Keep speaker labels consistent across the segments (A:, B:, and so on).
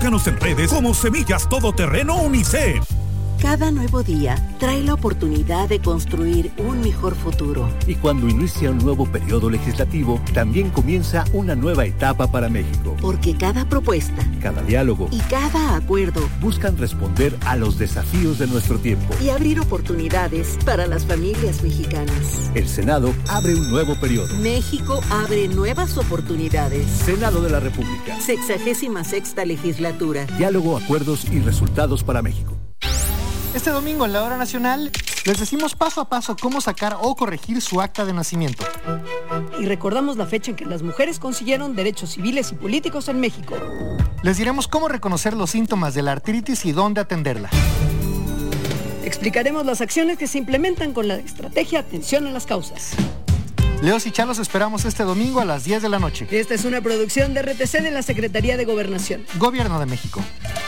A: Búscanos en redes como Semillas Todoterreno UNICEF.
B: Cada nuevo día trae la oportunidad de construir un mejor futuro.
C: Y cuando inicia un nuevo periodo legislativo, también comienza una nueva etapa para México.
B: Porque cada propuesta,
C: cada diálogo
B: y cada acuerdo
C: buscan responder a los desafíos de nuestro tiempo
B: y abrir oportunidades para las familias mexicanas.
C: El Senado abre un nuevo periodo.
B: México abre nuevas oportunidades.
C: Senado de la República.
B: 66ª legislatura.
C: Diálogo, acuerdos y resultados para México.
D: Este domingo en la Hora Nacional les decimos paso a paso cómo sacar o corregir su acta de nacimiento.
E: Y recordamos la fecha en que las mujeres consiguieron derechos civiles y políticos en México.
D: Les diremos cómo reconocer los síntomas de la artritis y dónde atenderla.
E: Explicaremos las acciones que se implementan con la estrategia Atención a las Causas.
D: Leos y Chalos esperamos este domingo a las 10 de la noche.
E: Esta es una producción de RTC de la Secretaría de Gobernación.
D: Gobierno de México.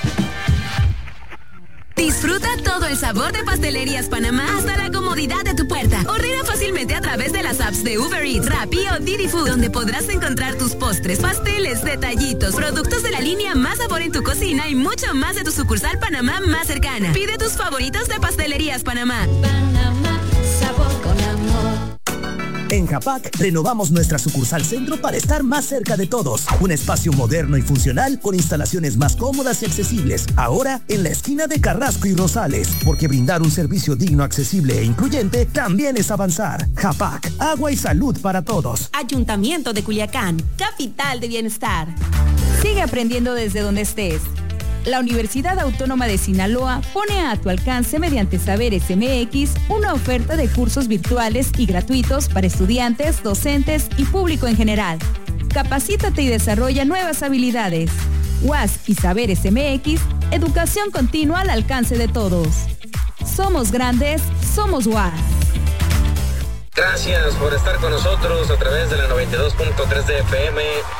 F: Disfruta todo el sabor de Pastelerías Panamá hasta la comodidad de tu puerta. Ordena fácilmente a través de las apps de Uber Eats, Rappi o Didi Food, donde podrás encontrar tus postres, pasteles, detallitos, productos de la línea Más Sabor en tu cocina y mucho más de tu sucursal Panamá más cercana. Pide tus favoritos de Pastelerías Panamá.
G: Panamá, sabor con amor.
H: En Japac renovamos nuestra sucursal centro para estar más cerca de todos. Un espacio moderno y funcional con instalaciones más cómodas y accesibles. Ahora en la esquina de Carrasco y Rosales, porque brindar un servicio digno, accesible e incluyente también es avanzar. Japac, agua y salud para todos.
I: Ayuntamiento de Culiacán, capital de bienestar. Sigue aprendiendo desde donde estés. La Universidad Autónoma de Sinaloa pone a tu alcance mediante Saberes MX una oferta de cursos virtuales y gratuitos para estudiantes, docentes y público en general. Capacítate y desarrolla nuevas habilidades. UAS y Saberes MX, educación continua al alcance de todos. Somos grandes, somos UAS.
J: Gracias por estar con nosotros a través de la 92.3 de FM.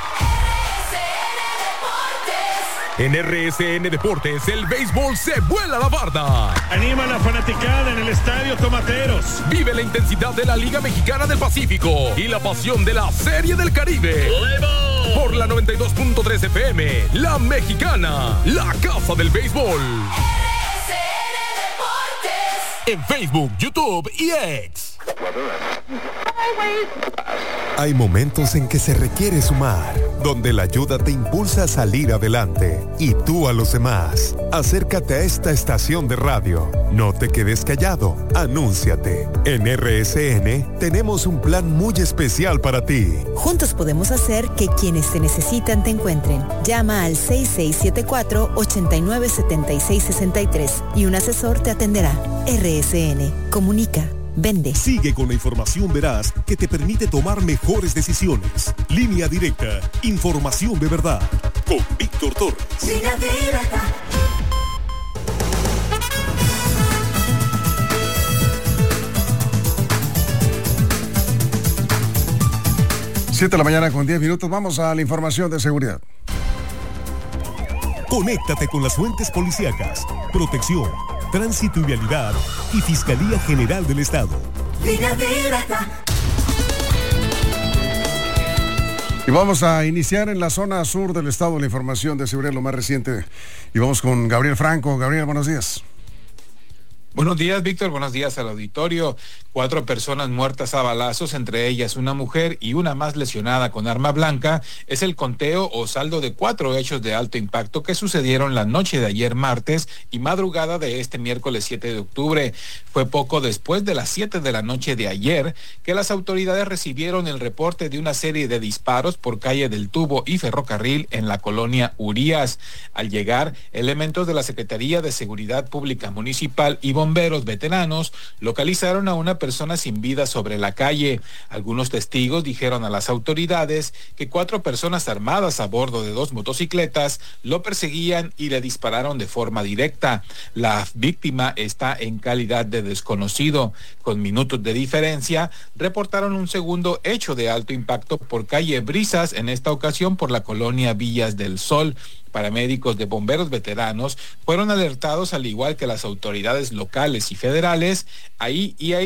K: En RSN Deportes, el béisbol se vuela la barda.
L: Anima la fanaticada en el Estadio Tomateros.
K: Vive la intensidad de la Liga Mexicana del Pacífico y la pasión de la Serie del Caribe. Por la 92.3 FM, La Mexicana, la casa del béisbol.
G: RSN Deportes.
K: En Facebook, YouTube y X.
M: Hay momentos en que se requiere sumar, donde la ayuda te impulsa a salir adelante y tú a los demás. Acércate a esta estación de radio. No te quedes callado, anúnciate. En RSN tenemos un plan muy especial para ti.
N: Juntos podemos hacer que quienes te necesitan te encuentren. Llama al 6674-897663 y un asesor te atenderá. RSN, comunica. Vende.
O: Sigue con la información veraz que te permite tomar mejores decisiones. Línea Directa. Información de verdad. Con Víctor Torres.
G: Línea Directa.
P: Siete de la mañana con 10 minutos. Vamos a la información de seguridad.
O: Conéctate con las fuentes policíacas, protección, tránsito y vialidad y Fiscalía General del Estado.
G: Línea Directa.
P: Y vamos a iniciar en la zona sur del estado la información de seguridad, lo más reciente. Y vamos con Gabriel Franco. Gabriel, buenos días.
Q: Buenos días, Víctor. Buenos días al auditorio. 4 personas muertas a balazos, entre ellas una mujer y una más lesionada con arma blanca, es el conteo o saldo de 4 hechos de alto impacto que sucedieron la noche de ayer martes y madrugada de este miércoles 7 de octubre. Fue poco después de las 7 de la noche de ayer que las autoridades recibieron el reporte de una serie de disparos por calle del Tubo y Ferrocarril en la colonia Urías. Al llegar, elementos de la Secretaría de Seguridad Pública Municipal y bomberos veteranos localizaron a una persona sin vida sobre la calle. Algunos testigos dijeron a las autoridades que 4 personas armadas a bordo de 2 motocicletas lo perseguían y le dispararon de forma directa. La víctima está en calidad de desconocido. Con minutos de diferencia, reportaron un segundo hecho de alto impacto por calle Brisas, en esta ocasión por la colonia Villas del Sol. Paramédicos de bomberos veteranos fueron alertados, al igual que las autoridades locales y federales. Ahí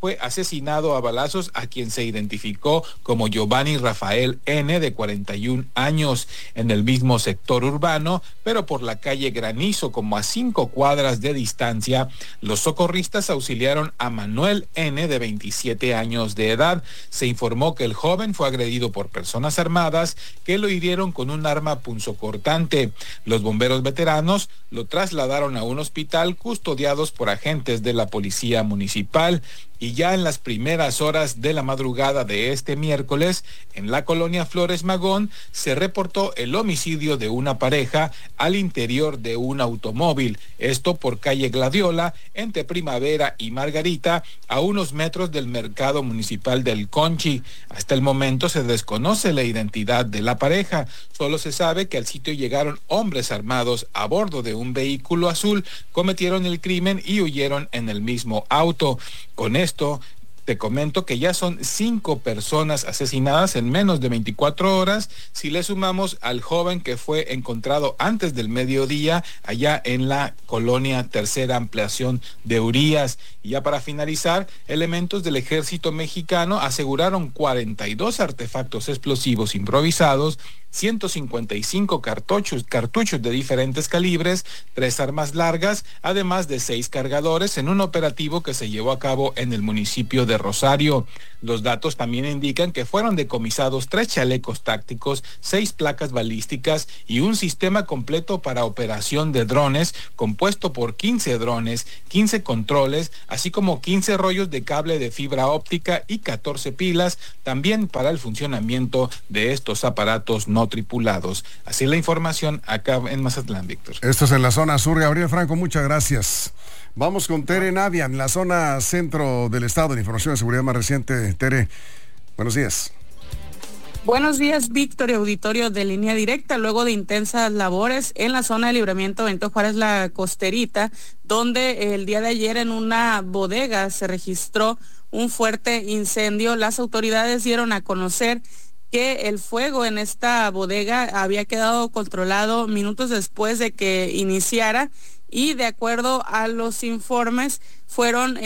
Q: fue asesinado a balazos, a quien se identificó como Giovanni Rafael N., de 41 años, en el mismo sector urbano, pero por la calle Granizo, como a 5 cuadras de distancia. Los socorristas auxiliaron a Manuel N., de 27 años de edad. Se informó que el joven fue agredido por personas armadas que lo hirieron con un arma punzocortante. Los bomberos veteranos lo trasladaron a un hospital custodiados por agentes de la policía municipal. Y ya en las primeras horas de la madrugada de este miércoles, en la colonia Flores Magón, se reportó el homicidio de una pareja al interior de un automóvil. Esto por calle Gladiola, entre Primavera y Margarita, a unos metros del mercado municipal del Conchi. Hasta el momento se desconoce la identidad de la pareja. Solo se sabe que al sitio llegaron hombres armados a bordo de un vehículo azul, cometieron el crimen y huyeron en el mismo auto. Con esto, te comento que ya son 5 personas asesinadas en menos de 24 horas, si le sumamos al joven que fue encontrado antes del mediodía allá en la colonia Tercera Ampliación de Urías. Y ya para finalizar, elementos del ejército mexicano aseguraron 42 artefactos explosivos improvisados, 155 cartuchos de diferentes calibres, 3 armas largas, además de 6 cargadores en un operativo que se llevó a cabo en el municipio de Rosario. Los datos también indican que fueron decomisados 3 chalecos tácticos, 6 placas balísticas y un sistema completo para operación de drones compuesto por 15 drones, 15 controles, así como 15 rollos de cable de fibra óptica y 14 pilas, también para el funcionamiento de estos aparatos no tripulados. Así la información acá en Mazatlán, Víctor.
P: Esto es en la zona sur. Gabriel Franco, muchas gracias. Vamos con Tere Navia, en la zona centro del estado, en información de seguridad más reciente. Tere, buenos días.
R: Buenos días, Víctor y auditorio de Línea Directa. Luego de intensas labores en la zona de Libramiento Benito Juárez, La Costerita, donde el día de ayer en una bodega se registró un fuerte incendio, las autoridades dieron a conocer que el fuego en esta bodega había quedado controlado minutos después de que iniciara, y de acuerdo a los informes fueron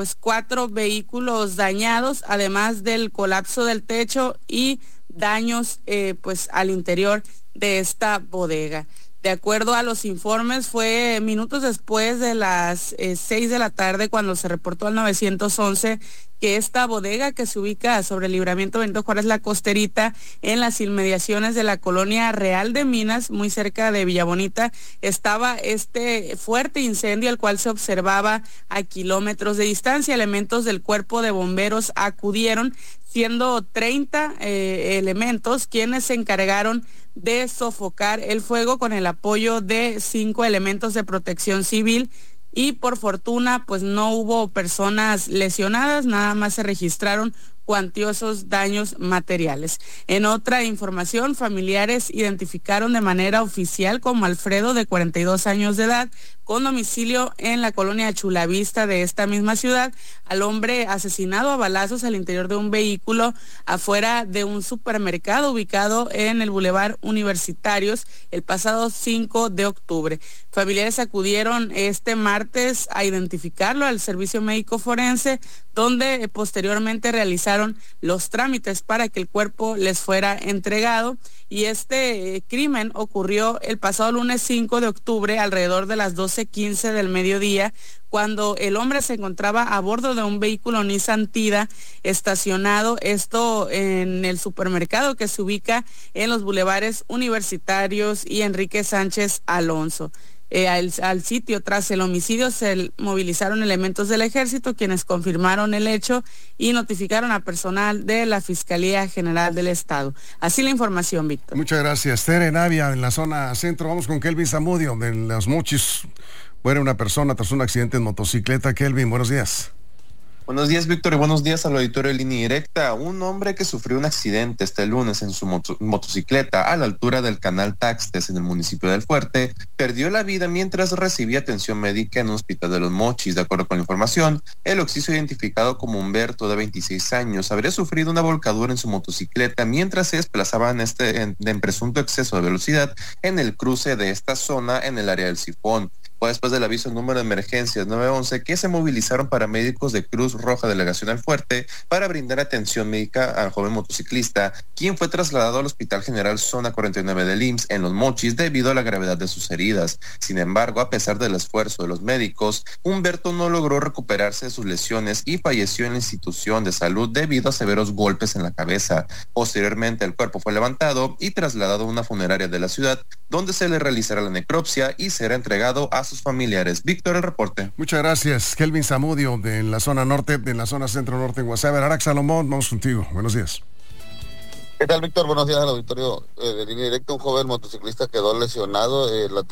R: 4 vehículos dañados, además del colapso del techo y daños al interior de esta bodega. De acuerdo a los informes, fue minutos después de las 6 de la tarde cuando se reportó al 911 que esta bodega, que se ubica sobre el Libramiento Benito Juárez, La Costerita, en las inmediaciones de la colonia Real de Minas, muy cerca de Villabonita, estaba este fuerte incendio, el cual se observaba a kilómetros de distancia. Elementos del Cuerpo de Bomberos acudieron, siendo 30 elementos quienes se encargaron de sofocar el fuego con el apoyo de 5 elementos de protección civil, y por fortuna pues no hubo personas lesionadas, nada más se registraron cuantiosos daños materiales. En otra información, familiares identificaron de manera oficial como Alfredo, de 42 años de edad, con domicilio en la colonia Chulavista de esta misma ciudad, al hombre asesinado a balazos al interior de un vehículo afuera de un supermercado ubicado en el Boulevard Universitarios el pasado 5 de octubre. Familiares acudieron este martes a identificarlo al servicio médico forense, donde posteriormente realizaron los trámites para que el cuerpo les fuera entregado. Y este crimen ocurrió el pasado lunes 5 de octubre alrededor de las 12:15 del mediodía, cuando el hombre se encontraba a bordo de un vehículo Nissan Tida estacionado, esto en el supermercado que se ubica en los bulevares Universitarios y Enrique Sánchez Alonso. Al sitio tras el homicidio se movilizaron elementos del ejército, quienes confirmaron el hecho y notificaron a personal de la Fiscalía General del Estado. Así la información, Víctor.
P: Muchas gracias. Tere Navia, en la zona centro. Vamos con Kelvin Zamudio, de Los Mochis. Muere una persona tras un accidente en motocicleta. Kelvin, buenos días.
S: Buenos días, Víctor, y buenos días al auditorio de Línea Directa. Un hombre que sufrió un accidente este lunes en su motocicleta a la altura del canal Taxtes en el municipio del Fuerte perdió la vida mientras recibía atención médica en un hospital de Los Mochis. De acuerdo con la información, el occiso, identificado como Humberto, de 26 años, habría sufrido una volcadura en su motocicleta mientras se desplazaba en presunto exceso de velocidad en el cruce de esta zona en el área del Sifón. Fue después del aviso número de emergencias 911 que se movilizaron paramédicos de Cruz Roja Delegación El Fuerte para brindar atención médica al joven motociclista, quien fue trasladado al Hospital General Zona 49 del IMSS en Los Mochis debido a la gravedad de sus heridas. Sin embargo, a pesar del esfuerzo de los médicos, Humberto no logró recuperarse de sus lesiones y falleció en la institución de salud debido a severos golpes en la cabeza. Posteriormente, el cuerpo fue levantado y trasladado a una funeraria de la ciudad, donde se le realizará la necropsia y será entregado a sus familiares. Víctor, el reporte.
P: Muchas gracias, Kelvin Zamudio, de la zona norte, de la zona centro-norte en Guasave. Arac Salomón, vamos contigo. Buenos días.
T: ¿Qué tal, Víctor? Buenos días al auditorio de Línea Directa. Un joven motociclista quedó lesionado la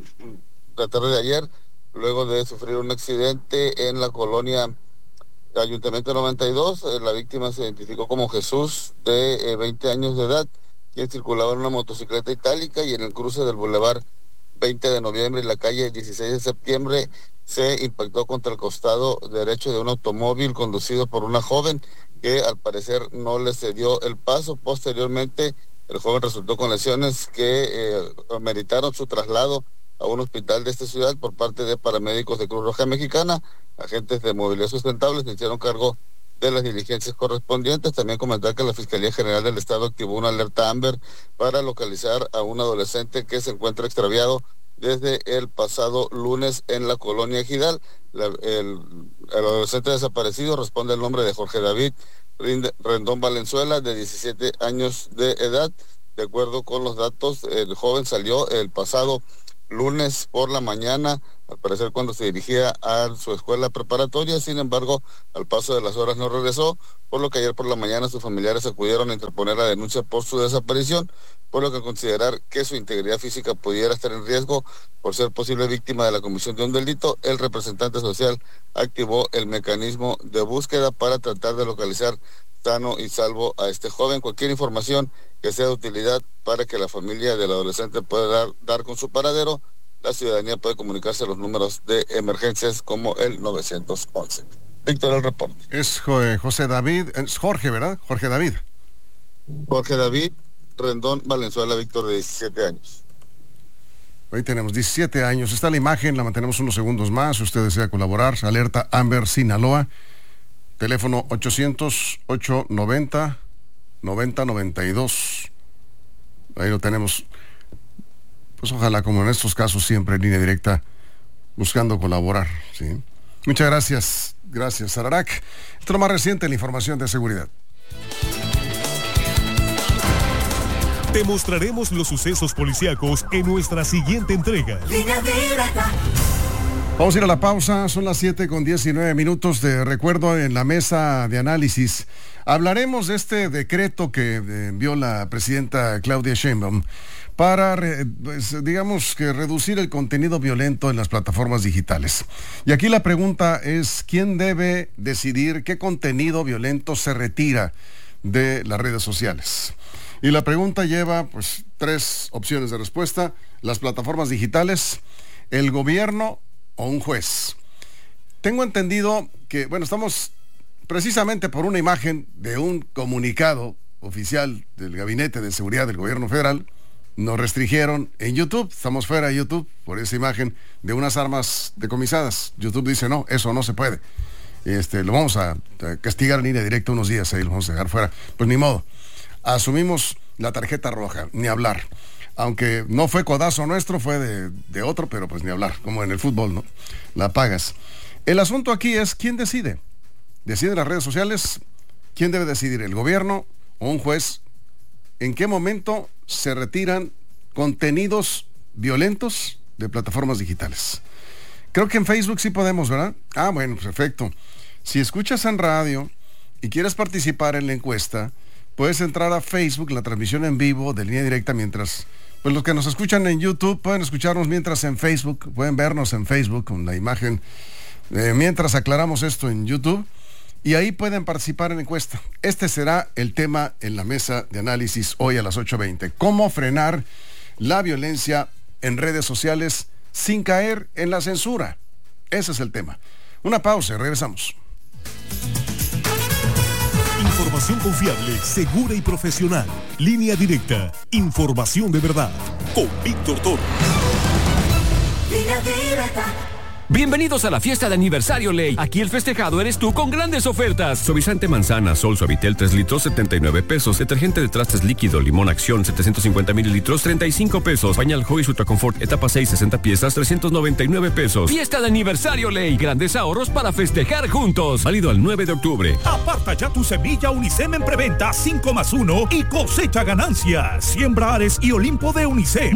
T: tarde de ayer, luego de sufrir un accidente en la colonia Ayuntamiento 92. La víctima se identificó como Jesús, de 20 años de edad, quien circulaba en una motocicleta itálica y en el cruce del bulevar 20 de noviembre y la calle 16 de septiembre se impactó contra el costado derecho de un automóvil conducido por una joven que al parecer no le cedió el paso. Posteriormente, el joven resultó con lesiones que meritaron su traslado a un hospital de esta ciudad por parte de paramédicos de Cruz Roja Mexicana. Agentes de Movilidad Sustentable se hicieron cargo de las diligencias correspondientes. También comentar que la Fiscalía General del Estado activó una alerta AMBER para localizar a un adolescente que se encuentra extraviado desde el pasado lunes en la colonia Ejidal. El adolescente desaparecido responde al nombre de Jorge David Rendón Valenzuela, de 17 años de edad. De acuerdo con los datos, el joven salió el pasado lunes por la mañana, al parecer cuando se dirigía a su escuela preparatoria. Sin embargo, al paso de las horas no regresó, por lo que ayer por la mañana sus familiares acudieron a interponer la denuncia por su desaparición, por lo que al considerar que su integridad física pudiera estar en riesgo por ser posible víctima de la comisión de un delito, el representante social activó el mecanismo de búsqueda para tratar de localizar sano y salvo a este joven. Cualquier información que sea de utilidad para que la familia del adolescente pueda dar con su paradero, la ciudadanía puede comunicarse a los números de emergencias como el 911. Víctor, el reporte.
P: Es José David, es Jorge, ¿verdad? Jorge David.
T: Jorge David Rendón Valenzuela, Víctor, de 17 años.
P: Hoy tenemos 17 años. Está la imagen, la mantenemos unos segundos más. Si usted desea colaborar, alerta AMBER Sinaloa. Teléfono 800-890-9092. Ahí lo tenemos. Pues ojalá, como en estos casos, siempre en Línea Directa, buscando colaborar, ¿sí? Muchas gracias. Gracias, Arac. Esto es lo más reciente en la información de seguridad.
A: Te mostraremos los sucesos policíacos en nuestra siguiente entrega.
G: Línea Directa.
P: Vamos a ir a la pausa, son las 7:19. De recuerdo en la mesa de análisis. Hablaremos de este decreto que envió la presidenta Claudia Sheinbaum para, digamos que reducir el contenido violento en las plataformas digitales. Y aquí la pregunta es, ¿quién debe decidir qué contenido violento se retira de las redes sociales? Y la pregunta lleva, pues, 3 opciones de respuesta: las plataformas digitales, el gobierno o un juez. Tengo entendido que, bueno, estamos precisamente por una imagen de un comunicado oficial del Gabinete de Seguridad del Gobierno Federal, nos restringieron en YouTube. Estamos fuera de YouTube por esa imagen de unas armas decomisadas. YouTube dice, no, eso no se puede. Lo vamos a castigar en Línea Directa unos días, ahí lo vamos a dejar fuera. Pues ni modo. Asumimos la tarjeta roja, ni hablar. Aunque no fue codazo nuestro, fue de otro, pero pues ni hablar, como en el fútbol, ¿no? La pagas. El asunto aquí es, ¿quién decide? ¿Deciden las redes sociales? ¿Quién debe decidir? ¿El gobierno o un juez? ¿En qué momento se retiran contenidos violentos de plataformas digitales? Creo que en Facebook sí podemos, ¿verdad? Ah, bueno, perfecto. Si escuchas en radio y quieres participar en la encuesta, puedes entrar a Facebook, la transmisión en vivo de Línea Directa, mientras, pues los que nos escuchan en YouTube pueden escucharnos mientras en Facebook, pueden vernos en Facebook con la imagen, mientras aclaramos esto en YouTube, y ahí pueden participar en la encuesta. Este será el tema en la mesa de análisis hoy a las 8:20. ¿Cómo frenar la violencia en redes sociales sin caer en la censura? Ese es el tema. Una pausa y regresamos.
A: Información confiable, segura y profesional. Línea Directa. Información de verdad. Con Víctor Toro.
G: Línea Línea Directa.
U: Bienvenidos a la fiesta de aniversario Ley. Aquí el festejado eres tú con grandes ofertas. Suavizante manzana, Sol Suavitel 3 litros, 79 pesos. Detergente de trastes líquido, Limón Acción, 750 mililitros, 35 pesos. Pañal Joy Ultra Confort, etapa 6, 60 piezas, 399 pesos. Fiesta de aniversario Ley. Grandes ahorros para festejar juntos. Válido al 9 de octubre.
V: Aparta ya tu semilla Unicem en preventa 5+1 y cosecha ganancias. Siembra Ares y Olimpo de Unicem.